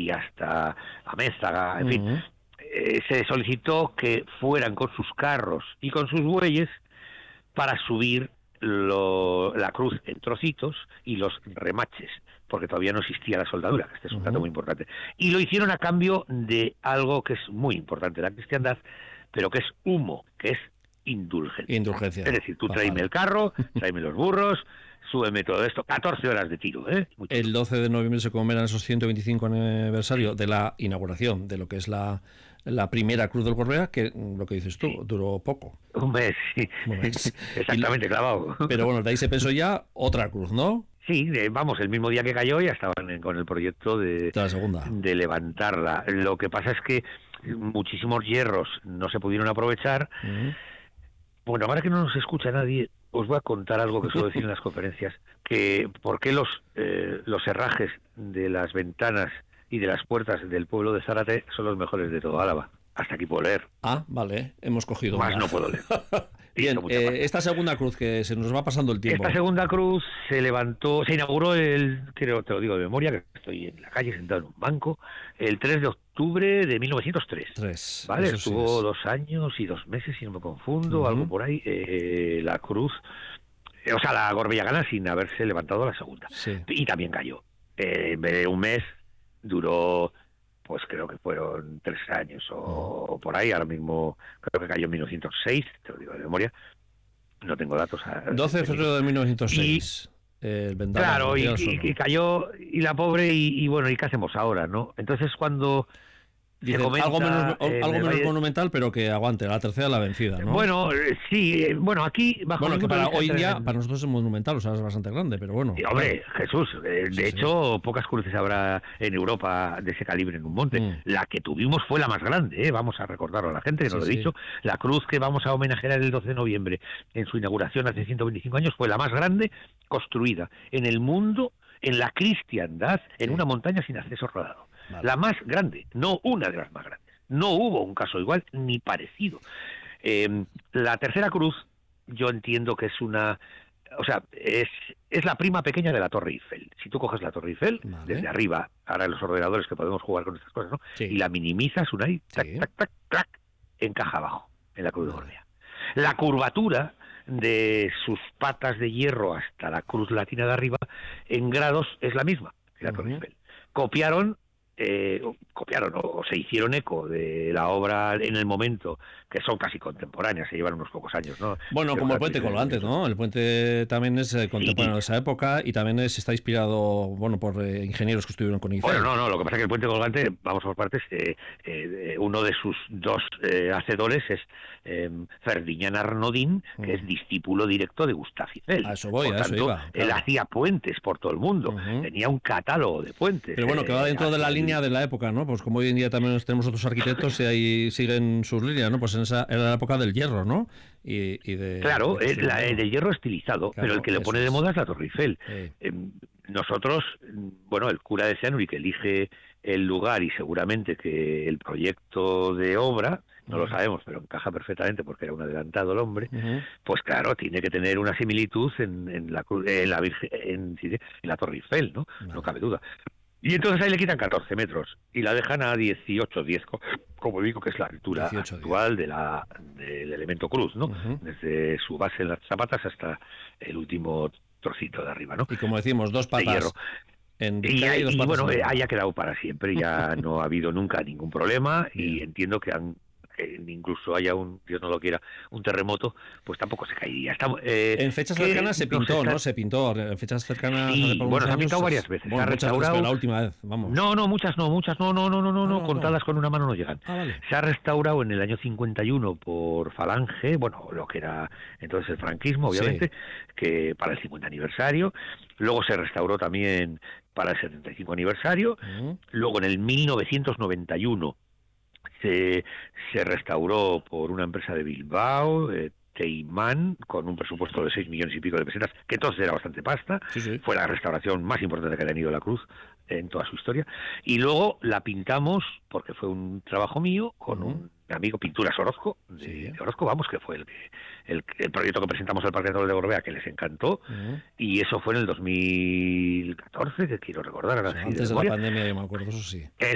y hasta Amézaga, en fin, se solicitó que fueran con sus carros y con sus bueyes para subir la cruz en trocitos y los remaches, porque todavía no existía la soldadura, que este es un dato muy importante. Y lo hicieron a cambio de algo que es muy importante en la cristiandad, pero que es humo, que es indulgencia. Es decir, tú tráeme el carro, tráeme los burros, súbeme todo esto, 14 horas de tiro. El 12 de noviembre se conmemoran esos 125 aniversario de la inauguración de lo que es la primera Cruz del Gorbea, que lo que dices tú, duró poco. Un mes, sí. Exactamente, clavado. Pero bueno, de ahí se pensó ya otra cruz, ¿no? Sí, vamos, el mismo día que cayó ya estaban con el proyecto de la segunda, de levantarla. Lo que pasa es que muchísimos hierros no se pudieron aprovechar. Bueno, ahora que no nos escucha nadie, os voy a contar algo que suelo decir en las conferencias, que por qué los herrajes de las ventanas y de las puertas del pueblo de Zárate son los mejores de todo Álava. Hasta aquí puedo leer. Ah, vale, hemos cogido más no puedo leer. Bien, esta segunda cruz, que se nos va pasando el tiempo. Esta segunda cruz se inauguró creo, te lo digo de memoria, que estoy en la calle sentado en un banco, el 3 de octubre de 1903. ¿Vale? Estuvo 2 años y 2 meses, si no me confundo, algo por ahí, la cruz, o sea, la Gorbellagana sin haberse levantado la segunda. Sí. Y también cayó. En vez de un mes, duró, pues creo que fueron 3 años o por ahí. Ahora mismo creo que cayó en 1906, te lo digo de memoria, no tengo datos. 12 de febrero de 1906. El claro, y cayó, y la pobre, y bueno, ¿y qué hacemos ahora, no? Entonces cuando Dicen, algo menos monumental, pero que aguante, la tercera la vencida, ¿no? Bueno, sí, bueno, aquí... que para hoy en día, para nosotros es monumental, o sea, es bastante grande, pero bueno. Sí, hombre, Jesús, de hecho, pocas cruces habrá en Europa de ese calibre en un monte. La que tuvimos fue la más grande, vamos a recordarlo a la gente, que nos lo he dicho. La cruz que vamos a homenajear el 12 de noviembre en su inauguración hace 125 años fue la más grande construida en el mundo, en la cristiandad, en una montaña sin acceso rodado. Vale. La más grande, no una de las más grandes. No hubo un caso igual ni parecido. La tercera cruz, yo entiendo que es una... O sea, es la prima pequeña de la Torre Eiffel. Si tú coges la Torre Eiffel, desde arriba, ahora en los ordenadores que podemos jugar con estas cosas, ¿no? Y la minimizas, Unai, tac, tac, tac, tac, encaja abajo, en la Cruz de Gorbea. La curvatura de sus patas de hierro hasta la cruz latina de arriba, en grados, es la misma que la Torre Eiffel. Copiaron o se hicieron eco de la obra en el momento, que son casi contemporáneas, se llevan unos pocos años, ¿no? Bueno, como el puente colgante, ¿no? El puente también es contemporáneo de esa época y también está inspirado, bueno, por ingenieros que estuvieron con Eiffel. Bueno, no, lo que pasa es que el puente colgante, vamos por partes, uno de sus 2 hacedores es Ferdinand Arnodin, que es discípulo directo de Gustave Eiffel. A eso voy, por tanto, eso iba. Claro. Él hacía puentes por todo el mundo, tenía un catálogo de puentes. Pero bueno, que va dentro de la línea de la época, ¿no? Pues como hoy en día también tenemos otros arquitectos y ahí siguen sus líneas, ¿no? Pues era la época del hierro, ¿no? Claro, el hierro estilizado, claro, pero el que le pone de moda es la Torre Eiffel. Nosotros, bueno, el cura de Seanuri, que elige el lugar y seguramente que el proyecto de obra, no lo sabemos, pero encaja perfectamente porque era un adelantado el hombre, pues claro, tiene que tener una similitud en la Torre Eiffel, ¿no? No cabe duda. Y entonces ahí le quitan 14 metros y la dejan a 18, 10, como digo, que es la altura actual del elemento cruz, ¿no? Desde su base en las zapatas hasta el último trocito de arriba, ¿no? Y como decimos, 2 patas. De hierro. Y bueno, ahí ha quedado para siempre, ya no ha habido nunca ningún problema y entiendo que incluso haya Dios no lo quiera, un terremoto, pues tampoco se caería. En fechas cercanas se pintó, ¿no? Se pintó, en fechas cercanas... Sí, bueno, se ha pintado varias veces. Bueno, se ha restaurado... veces, la última vez, vamos. No, muchas no, contadas con una mano no llegan. Vale. Se ha restaurado en el año 51 por Falange, bueno, lo que era entonces el franquismo, obviamente, que para el 50 aniversario. Luego se restauró también para el 75 aniversario. Luego en el 1991 se restauró por una empresa de Bilbao, Teimán, con un presupuesto de 6 millones y pico de pesetas, que entonces era bastante pasta. Fue la restauración más importante que ha tenido la cruz en toda su historia. Y luego la pintamos, porque fue un trabajo mío, con un amigo, Pinturas Orozco, de Orozco, vamos, que fue el proyecto que presentamos al Parque Natural de Gorbea, que les encantó, y eso fue en el 2014, que quiero recordar. Antes de la pandemia, yo me acuerdo, eso sí.